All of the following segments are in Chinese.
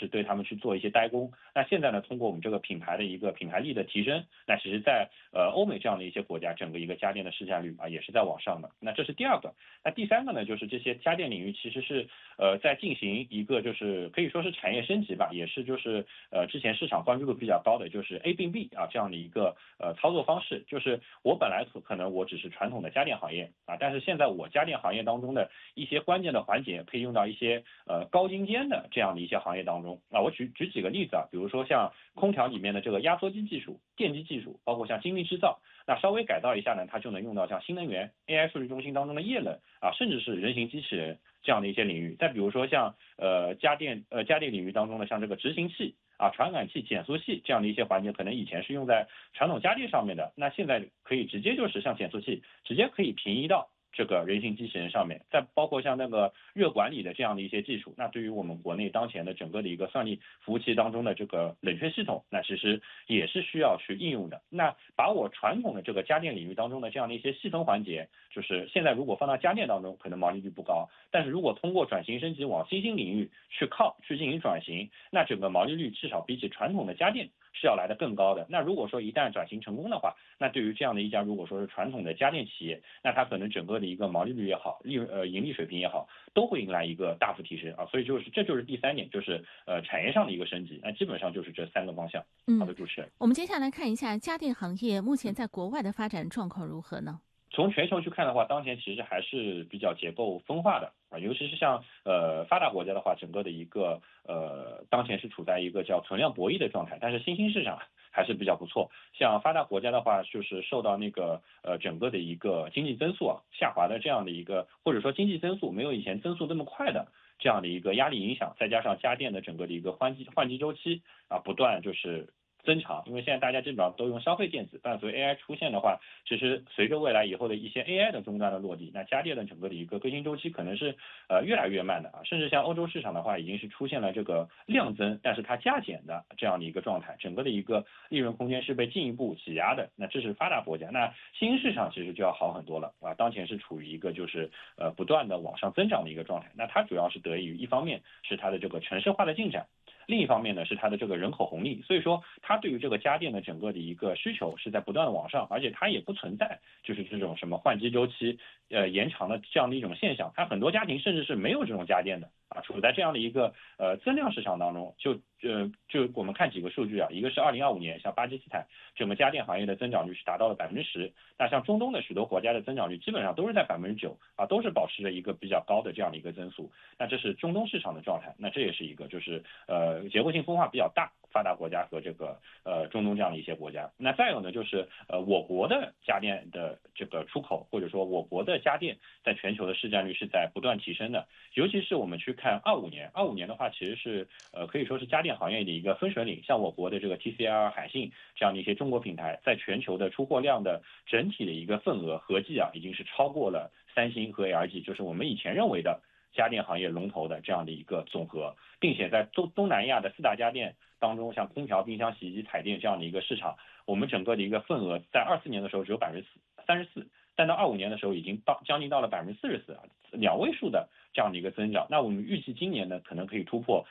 是对他们去做一些代工。那现在呢，通过我们这个品牌的一个品牌力的提升，那其实在欧美这样的一些国家，整个一个家电的市占率也是在往上的。那这是第二个。那第三个呢，就是这些家电领域其实是在进行一个就是可以说是产业升级吧，也是就是之前市场关注度比较高的就是 A 并 B 这样的一个操作方式。就是我本来可能我只是传统的家电行业但是现在我家电行业当中的一些关键的环节可以用到一些高精尖的这样的一些行业当中我举几个例子比如说像空调里面的这个压缩机技术、电机技术，包括像精密制造，那稍微改造一下呢，它就能用到像新能源、AI 数据中心当中的液冷甚至是人形机器人这样的一些领域。再比如说像家电领域当中的像这个执行器传感器、减速器这样的一些环节，可能以前是用在传统家电上面的，那现在可以直接就是像减速器，直接可以平移到这个人形机器人上面。再包括像那个热管理的这样的一些技术，那对于我们国内当前的整个的一个算力服务器当中的这个冷却系统，那其实也是需要去应用的。那把我传统的这个家电领域当中的这样的一些细分环节，就是现在如果放到家电当中，可能毛利率不高，但是如果通过转型升级往新兴领域去进行转型，那整个毛利率至少比起传统的家电是要来的更高的。那如果说一旦转型成功的话，那对于这样的一家如果说是传统的家电企业，那它可能整个的一个毛利率也好，盈利水平也好，都会迎来一个大幅提升所以这就是第三点，就是产业上的一个升级。那基本上就是这三个方向。好的，主持人。 我们接下来看一下家电行业目前在国外的发展状况如何呢？ 从全球去看的话，当前其实还是比较结构分化的尤其是像发达国家的话，整个的一个当前是处在一个叫存量博弈的状态，但是新兴市场还是比较不错。像发达国家的话，就是受到那个整个的一个经济增速下滑的这样的一个，或者说经济增速没有以前增速这么快的这样的一个压力影响，再加上家电的整个的一个换机周期不断就是增长，因为现在大家基本上都用消费电子，伴随 AI 出现的话，其实随着未来以后的一些 AI 的终端的落地，那家电的整个的一个更新周期可能是越来越慢的甚至像欧洲市场的话，已经是出现了这个量增，但是它价减的这样的一个状态，整个的一个利润空间是被进一步挤压的。那这是发达国家，那新兴市场其实就要好很多了当前是处于一个就是不断的往上增长的一个状态。那它主要是得益于一方面是它的这个城市化的进展，另一方面呢是它的这个人口红利，所以说它对于这个家电的整个的一个需求是在不断的往上，而且它也不存在就是这种什么换机周期延长的这样的一种现象。它很多家庭甚至是没有这种家电的处在这样的一个增量市场当中。就我们看几个数据一个是2025年像巴基斯坦整个家电行业的增长率是达到了10%，那像中东的许多国家的增长率基本上都是在9%都是保持着一个比较高的这样的一个增速。那这是中东市场的状态，那这也是一个就是结构性分化比较大，发达国家和这个中东这样的一些国家。那再有呢就是我国的家电的这个出口，或者说我国的家电在全球的市占率是在不断提升的。尤其是我们去看25年的话，其实是可以说是家电行业的一个分水岭。像我国的这个 TCL、海信这样的一些中国品牌，在全球的出货量的整体的一个份额合计已经是超过了三星和 LG， 就是我们以前认为的家电行业龙头的这样的一个总和，并且在东南亚的4大家电当中，像空调、冰箱、洗衣机、彩电这样的一个市场，我们整个的一个份额在24年的时候只有34%，但到25年的时候已经将近到了44%，两位数的这样的一个增长。那我们预计今年呢，可能可以突破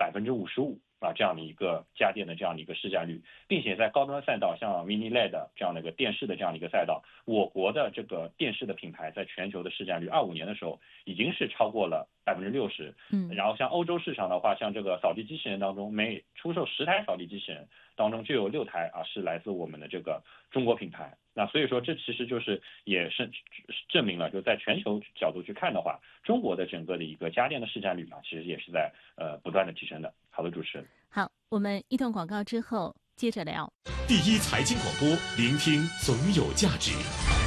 55%这样的一个家电的这样的一个市占率，并且在高端赛道像 mini LED 这样的一个电视的这样的一个赛道，我国的这个电视的品牌在全球的市占率25年的时候已经是超过了60%。然后像欧洲市场的话，像这个扫地机器人当中，每出售10台扫地机器人当中就有6台是来自我们的这个中国品牌。那所以说这其实就是也是证明了，就在全球角度去看的话，中国的整个的一个家电的市占率其实也是在不断的提升的。好的，主持人。 好，我们一段广告之后接着聊。 第一财经广播，聆听总有价值。